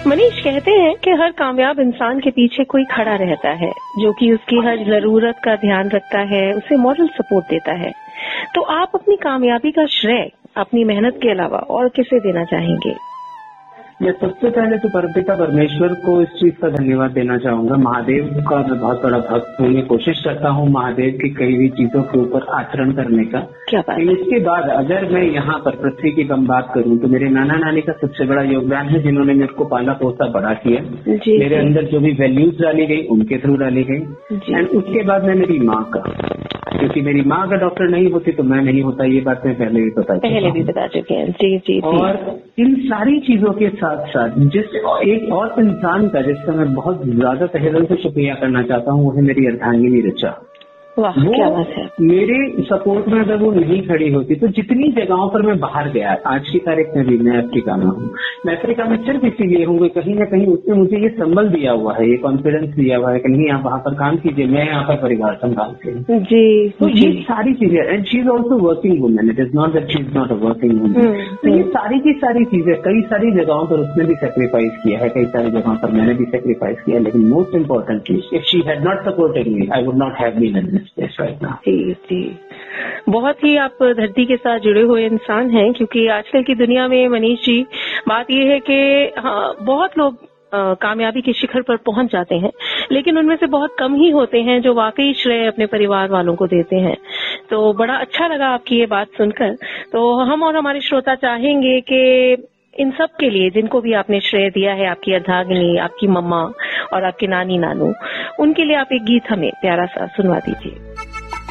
मनीष कहते हैं कि हर कामयाब इंसान के पीछे कोई खड़ा रहता है जो कि उसकी हर जरूरत का ध्यान रखता है, उसे मॉरल सपोर्ट देता है। तो आप अपनी कामयाबी का श्रेय अपनी मेहनत के अलावा और किसे देना चाहेंगे? मैं सबसे पहले तो परमपिता परमेश्वर को इस चीज का धन्यवाद देना चाहूंगा। महादेव का मैं बहुत बड़ा भक्त हूँ, मैं कोशिश करता हूँ महादेव की कई भी चीजों के ऊपर आचरण करने का। इसके बाद अगर मैं यहाँ पर पृथ्वी की हम बात करूँ तो मेरे नाना नानी का सबसे बड़ा योगदान है, जिन्होंने मेरे को पाला पोसा बड़ा किया। मेरे अंदर जो भी वैल्यूज डाली गई उनके थ्रू डाली गई। एंड उसके बाद में मेरी माँ का, क्योंकि मेरी माँ अगर डॉक्टर नहीं होती तो मैं नहीं होता, ये बात मैं पहले भी बता चुके हैं। जी। और इन सारी चीजों के साथ साथ जिस एक और इंसान का जिसका मैं बहुत ज्यादा तहे दिल से शुक्रिया करना चाहता हूँ, वो है मेरी अर्धांगिनी ऋचा। वाह, क्या बात है। मेरे सपोर्ट में अगर वो नहीं खड़ी होती तो जितनी जगहों पर मैं बाहर गया, आज की तारीख में भी मैं अफ्रीका में हूँ। मैं अफ्रीका में सिर्फ इसीलिए हूँ कहीं ना कहीं उसने मुझे ये संबल दिया हुआ है, ये कॉन्फिडेंस दिया हुआ है कि नहीं आप वहाँ पर काम कीजिए, मैं यहाँ पर परिवार संभालती हूँ। जी, तो ये सारी चीजें, and she is also working women, it is not that she is not a working women. तो ये सारी की सारी चीजें, कई सारी जगहों पर उसने भी सेक्रीफाइस किया है, कई सारी जगहों पर मैंने भी सेक्रीफाइस किया, लेकिन most importantly if she had not supported me I would not have been in this place right now. जी, बहुत ही आप धरती के साथ जुड़े हुए इंसान हैं, क्योंकि आजकल की दुनिया में मनीष जी बात यह है कि बहुत लोग कामयाबी के शिखर पर पहुंच जाते हैं, लेकिन उनमें से बहुत कम ही होते हैं जो वाकई श्रेय अपने परिवार वालों को देते हैं। तो बड़ा अच्छा लगा आपकी ये बात सुनकर। तो हम और हमारे श्रोता चाहेंगे कि इन सब के लिए जिनको भी आपने श्रेय दिया है, आपकी अर्धांगिनी, आपकी मम्मा और आपके नानी नानू, उनके लिए आप एक गीत हमें प्यारा सा सुनवा दीजिए।